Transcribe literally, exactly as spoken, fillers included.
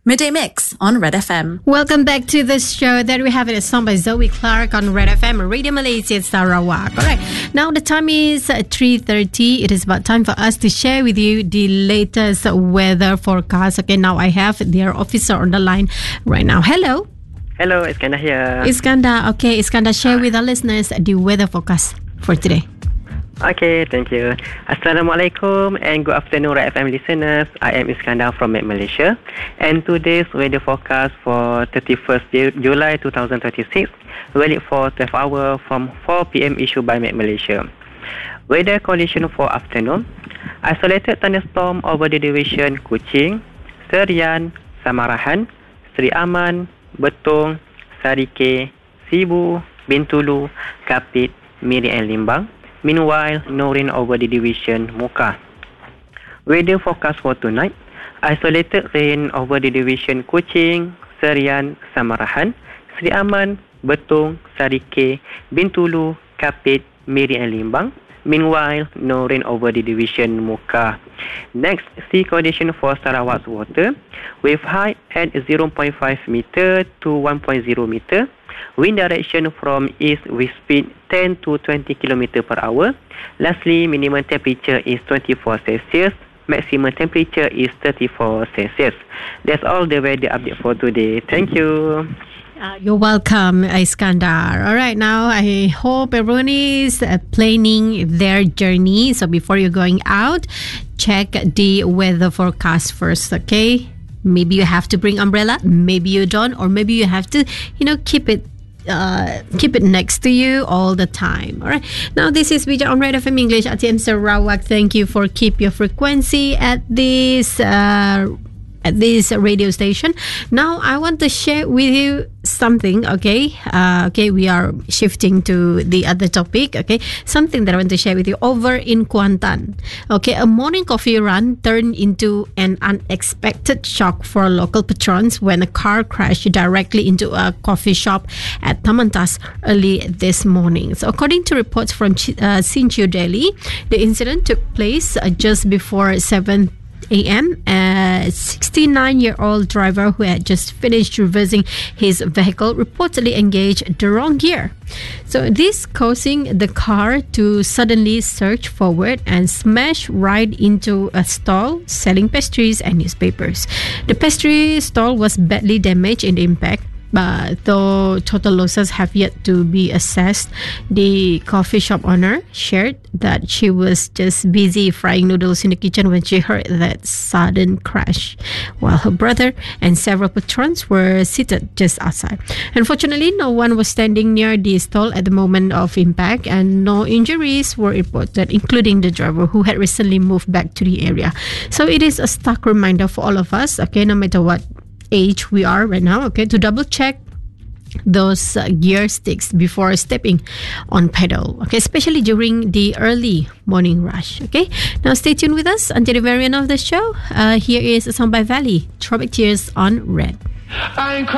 Midday Mix on Red F M. Welcome back to the show that we have it a song by Zoe Clark on Red F M, Radio Malaysia, Sarawak. All right, now the time is three thirty. It is about time for us to share with you the latest weather forecast. Okay, now I have their officer on the line right now. Hello. Hello, Iskandar here. Iskandar, okay, Iskandar, share with our listeners the weather forecast for today. Okay, thank you. Assalamualaikum and good afternoon, Red F M listeners. I am Iskandar from Met Malaysia, and today's weather forecast for thirty-first July twenty twenty-six, valid for twelve hours from four p.m. issued by Met Malaysia. Weather condition for afternoon: isolated thunderstorm over the division Kuching, Serian, Samarahan, Seri Aman, Betong, Sarike, Sibu, Bintulu, Kapit, Miri and Limbang. Meanwhile, no rain over the division Muka. Weather forecast for tonight: isolated rain over the division Kuching, Serian, Samarahan, Seri Aman, Betong, Sarike, Bintulu, Kapit, Miri and Limbang. Meanwhile, no rain over the division Muka. Next, sea condition for Sarawak's water: wave height at zero point five meter to one point zero meter. Wind direction from east with speed ten to twenty kilometers per hour. Lastly, minimum temperature is twenty-four Celsius. Maximum temperature is thirty-four Celsius. That's all the weather update for today. Thank you. Uh, you're welcome, Iskandar. All right, now I hope everyone is uh, planning their journey. So before you're going out, check the weather forecast first, okay? Maybe you have to bring umbrella, maybe you don't, or maybe you have to, you know, keep it uh, keep it next to you all the time. All right. Now, this is Bija on Red F M English at T M Sarawak. Thank you for keep your frequency at this uh, at this radio station. Now, I want to share with you something, okay? Uh, okay, we are shifting to the other topic, okay? Something that I want to share with you over in Kuantan. Okay, a morning coffee run turned into an unexpected shock for local patrons when a car crashed directly into a coffee shop at Tamantas early this morning. So, according to reports from uh, Sinchu Delhi, the incident took place uh, just before seven a.m. A sixty-nine-year-old driver who had just finished reversing his vehicle reportedly engaged the wrong gear. So this causing the car to suddenly surge forward and smash right into a stall selling pastries and newspapers. The pastry stall was badly damaged in the impact, but though total losses have yet to be assessed. The coffee shop owner shared that she was just busy frying noodles in the kitchen when she heard that sudden crash, while her brother and several patrons were seated just outside. Unfortunately, no one was standing near the stall at the moment of impact, and no injuries were reported, including the driver who had recently moved back to the area. So it is a stark reminder for all of us, okay, no matter what age we are right now, okay, to double check those uh, gear sticks before stepping on pedal, okay, especially during the early morning rush. Okay, now stay tuned with us until the very end of the show. Uh, here is a song by Valley, Tropic Tears on Red.